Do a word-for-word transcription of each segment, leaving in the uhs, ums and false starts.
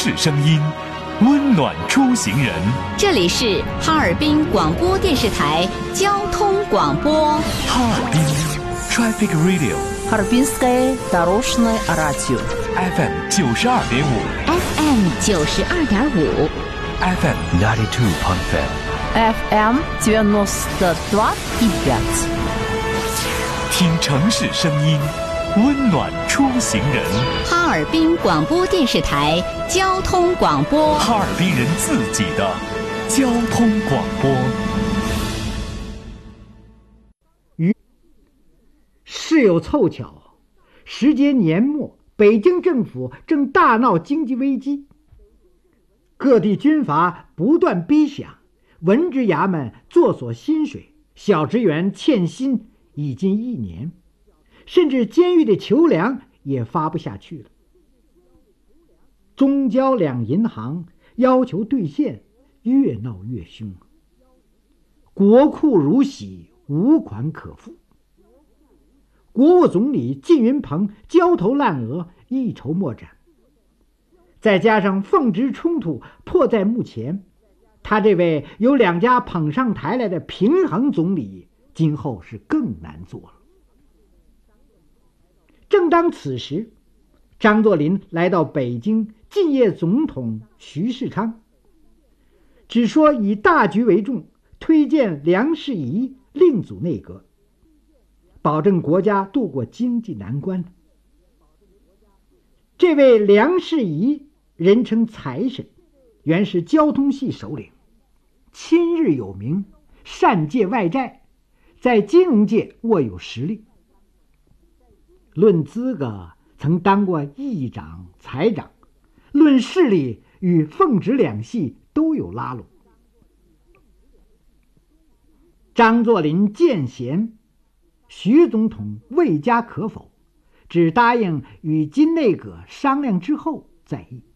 市声音，温暖出行人。 这里是哈尔滨广播电视台交通广播。 哈尔滨 Traffic Radio， Харбинское дорожное радио F M 九十二点五 F M 九十二点五 F M ninety two point five F M девяносто два и пять。 听城市声音，温暖出行人。 哈尔滨广播电视台交通广播， 哈尔滨人自己的交通广播。 事有凑巧，时节年末，北京政府正大闹经济危机，各地军阀不断逼饷，文职衙门作所薪水，小职员欠薪已经一年，甚至监狱的囚粮也发不下去了。中交两银行要求兑现，越闹越凶，国库如洗，无款可付。国务总理靳云鹏焦头烂额，一筹莫展，再加上奉职冲突迫在目前，他这位由两家捧上台来的平衡总理今后是更难做了。正当此时，张作霖来到北京进谒总统徐世昌，只说以大局为重，推荐梁士仪另组内阁，保证国家渡过经济难关。这位梁士仪人称财神，原是交通系首领，亲日有名，善借外债，在金融界握有实力。论资格曾当过议长、财长，论势力与奉旨两系都有拉拢。张作霖见贤，徐总统未加可否，只答应与金内阁商量之后再议。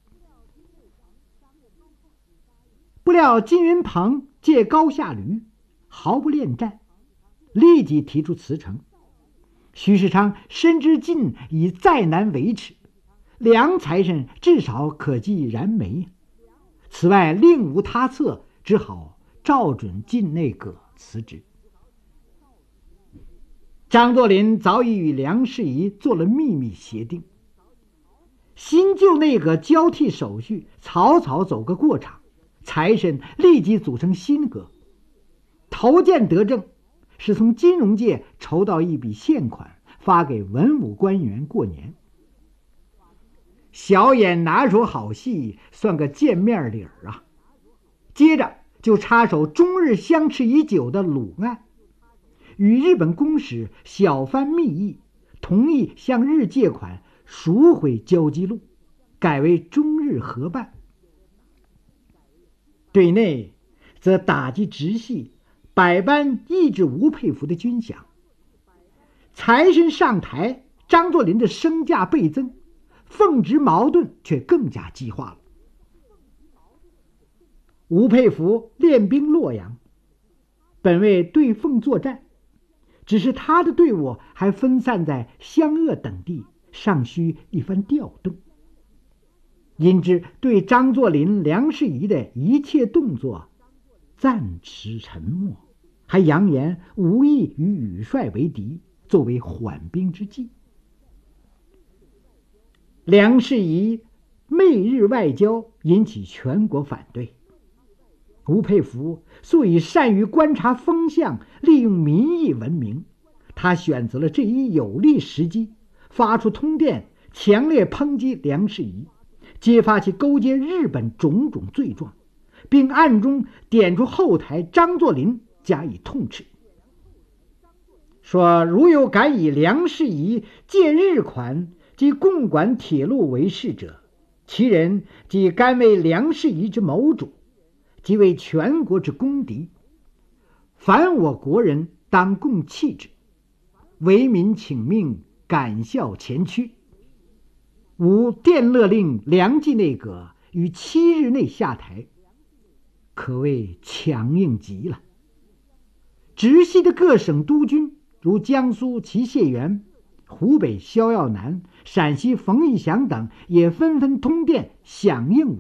不料金云鹏借高下驴，毫不恋战，立即提出辞呈。徐世昌深知晋已再难维持，梁财神至少可继燃眉，此外另无他策，只好照准晋内阁辞职。张作霖早已与梁士仪做了秘密协定，新旧内阁交替手续草草走个过场，财神立即组成新阁。头件得政是从金融界筹到一笔现款，发给文武官员过年。小眼拿手好戏，算个见面礼儿啊。接着就插手中日相持已久的鲁案，与日本公使小帆密议，同意向日借款赎回交际路，改为中日合办。对内则打击直系，百般抑制吴佩孚的军饷。财神上台，张作霖的身价倍增，奉职矛盾却更加激化了。吴佩孚练兵洛阳，本为对奉作战，只是他的队伍还分散在湘鄂等地，尚需一番调动。因之对张作霖、梁士仪的一切动作暂时沉默，还扬言无意与羽帅为敌，作为缓兵之计。梁士仪媚日外交引起全国反对。吴佩孚素以善于观察风向，利用民意闻名，他选择了这一有利时机，发出通电，强烈抨击梁士仪，揭发其勾结日本种种罪状，并暗中点出后台张作霖加以痛斥，说如有敢以梁士仪借日款及共管铁路为事者，其人即甘为梁士仪之谋主，即为全国之公敌，凡我国人当共弃之，为民请命，敢效前驱。吾电勒令梁冀内阁于七日内下台，可谓强硬极了。直系的各省督军如江苏齐燮元、湖北萧耀南、陕西冯玉祥等也纷纷通电响应